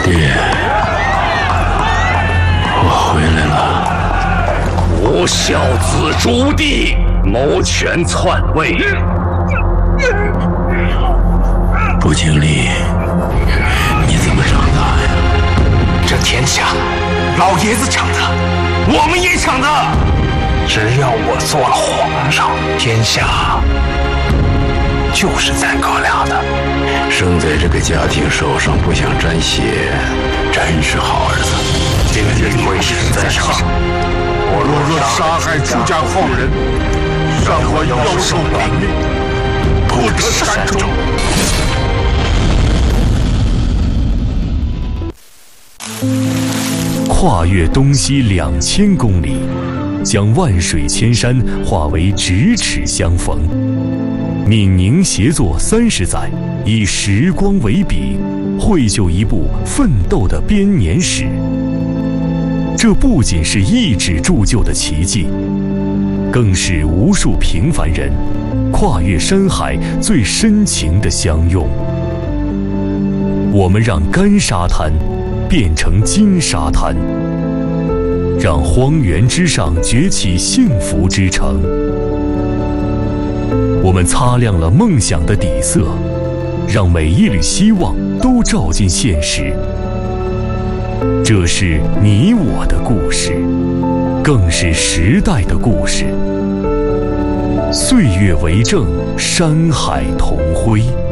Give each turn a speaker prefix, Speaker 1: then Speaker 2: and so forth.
Speaker 1: 爹，我回来了。
Speaker 2: 吾孝子朱棣谋权篡位，
Speaker 1: 不经历，你怎么长大呀？
Speaker 2: 这天下，老爷子抢的，我们也抢的。只要我做了皇上，天下就是咱哥俩的。
Speaker 1: 生在这个家庭手上不想沾血，真是好儿子。
Speaker 2: 今日贵神在上，我若杀害朱家放人，让我要受大命，不得善终。
Speaker 3: 跨越东西2000公里，将万水千山化为咫尺相逢。闽宁协作30载，以时光为笔，绘就一部奋斗的编年史。这不仅是一纸铸就的奇迹，更是无数平凡人跨越山海最深情的相拥。我们让干沙滩变成金沙滩，让荒原之上崛起幸福之城。我们擦亮了梦想的底色，让每一缕希望都照进现实。这是你我的故事，更是时代的故事。岁月为证，山海同辉。